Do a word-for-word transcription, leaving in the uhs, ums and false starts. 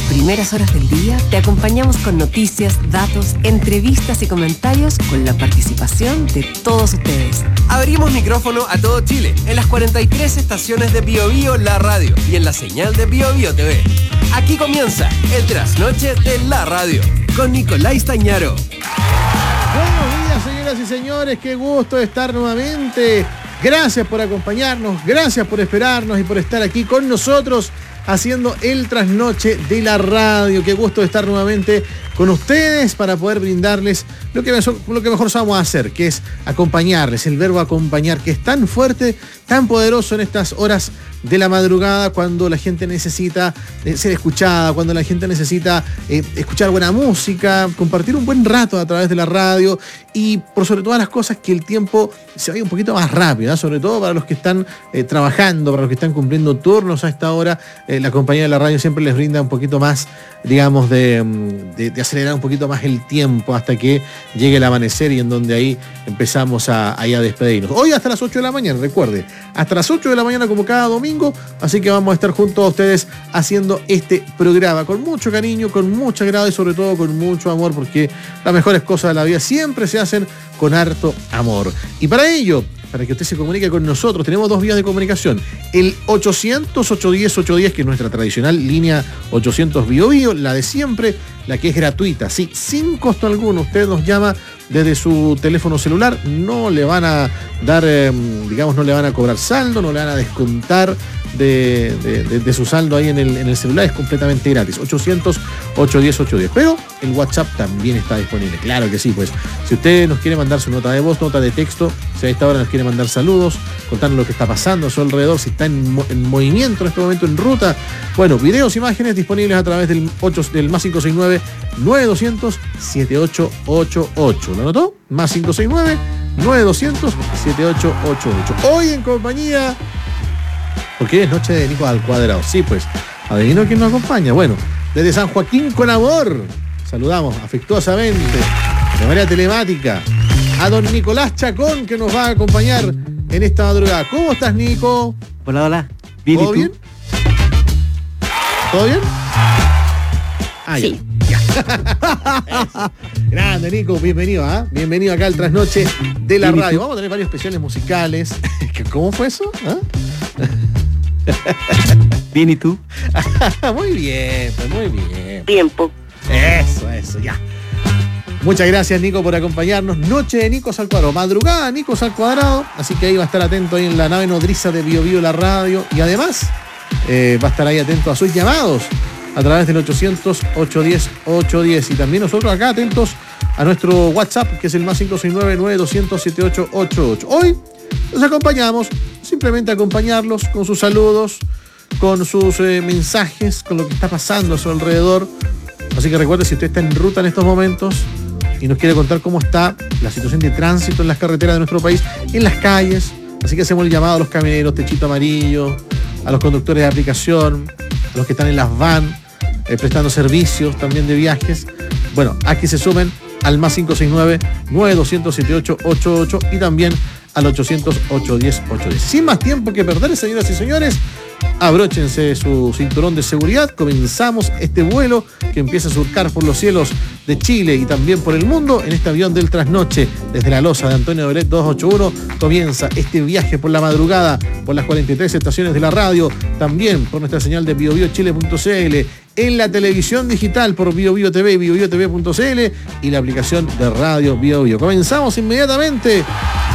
primeras horas del día te acompañamos con noticias, datos, entrevistas y comentarios con la participación de todos ustedes. Abrimos micrófono a todo Chile, en las cuarenta y tres estaciones de Bio Bio La Radio y en la señal de Bio Bio T V. Aquí comienza el trasnoche de la radio, con Nicolás Stañaro. Buenos días, señoras y señores, qué gusto estar nuevamente. Gracias por acompañarnos, gracias por esperarnos y por estar aquí con nosotros haciendo el trasnoche de la radio. Qué gusto estar nuevamente con ustedes para poder brindarles lo que, mejor, lo que mejor sabemos hacer, que es acompañarles, el verbo acompañar, que es tan fuerte, tan poderoso en estas horas de la madrugada, cuando la gente necesita ser escuchada, cuando la gente necesita eh, escuchar buena música, compartir un buen rato a través de la radio y por sobre todas las cosas que el tiempo se vaya un poquito más rápido, ¿eh? Sobre todo para los que están eh, trabajando, para los que están cumpliendo turnos a esta hora, eh, la compañía de la radio siempre les brinda un poquito más, digamos, de, de, de acelerar un poquito más el tiempo hasta que llegue el amanecer y en donde ahí empezamos a, ahí a despedirnos. Hoy hasta las ocho de la mañana, recuerde, hasta las ocho de la mañana como cada domingo, así que vamos a estar junto a ustedes haciendo este programa con mucho cariño, con mucho agrado y sobre todo con mucho amor, porque las mejores cosas de la vida siempre se hacen con harto amor. Y para ello, para que usted se comunique con nosotros, tenemos dos vías de comunicación. El ochocientos, ochocientos diez, ochocientos diez, que es nuestra tradicional línea ochocientos Bio Bio, la de siempre, la que es gratuita, sí, sin costo alguno. Usted nos llama desde su teléfono celular, no le van a dar, eh, digamos, no le van a cobrar saldo, no le van a descontar de, de, de, de su saldo ahí en el, en el celular, es completamente gratis. ochocientos, ochocientos diez, ochocientos diez. Pero el WhatsApp también está disponible, claro que sí, pues. Si usted nos quiere mandar su nota de voz, nota de texto, si a esta hora nos quiere mandar saludos, contarnos lo que está pasando a su alrededor, si está en, en movimiento en este momento, en ruta, bueno, videos, imágenes disponibles a través del, ocho, del más cinco seis nueve, nueve dos cero cero, siete ocho ocho ocho. ¿Lo anotó? Más cinco seis nueve, nueve dos cero cero, siete ocho ocho ocho. Hoy en compañía, porque es noche de Nico al Cuadrado. Sí, pues, adivino quién nos acompaña. Bueno, desde San Joaquín con amor, saludamos afectuosamente, de manera telemática, a don Nicolás Chacón, que nos va a acompañar en esta madrugada. ¿Cómo estás, Nico? Hola, hola. ¿Bien, ¿Todo y tú? bien? ¿Todo bien? Ah, sí. Ya. ya. Grande, Nico, bienvenido, ¿ah? ¿eh? Bienvenido acá al trasnoche de la radio. Vamos a tener varios especiales musicales. ¿Cómo fue eso? ¿Ah? Bien, ¿y tú? Muy bien, pues muy bien. Tiempo. Eso, eso, ya. Muchas gracias, Nico, por acompañarnos. Noche de Nicos al Cuadrado, madrugada Nicos al Cuadrado, así que ahí va a estar atento ahí en la nave nodriza de Bio Bio la radio y además eh, va a estar ahí atento a sus llamados a través del ochocientos, ochocientos diez, ochocientos diez y también nosotros acá atentos a nuestro WhatsApp, que es el más cinco seis nueve, nueve dos cero cero, siete ocho ocho ocho. Hoy los acompañamos, simplemente acompañarlos con sus saludos, con sus eh, mensajes, con lo que está pasando a su alrededor. Así que recuerde, si usted está en ruta en estos momentos y nos quiere contar cómo está la situación de tránsito en las carreteras de nuestro país, en las calles, así que hacemos el llamado a los camioneros, techito amarillo, a los conductores de aplicación, a los que están en las van, eh, prestando servicios también de viajes. Bueno, aquí se sumen al más cinco seis nueve, nueve dos cero cero, siete ocho ocho ocho y también al ochocientos, ochocientos diez, ochocientos diez. Sin más tiempo que perder, señoras y señores, abróchense su cinturón de seguridad. Comenzamos este vuelo que empieza a surcar por los cielos de Chile y también por el mundo en este avión del trasnoche. Desde la losa de Antonio Doret doscientos ochenta y uno comienza este viaje por la madrugada, por las cuarenta y tres estaciones de la radio, también por nuestra señal de bio bio chile punto c l, en la televisión digital por Bio Bio T V, bio bio t v punto c l y la aplicación de radio Bio Bio. Comenzamos inmediatamente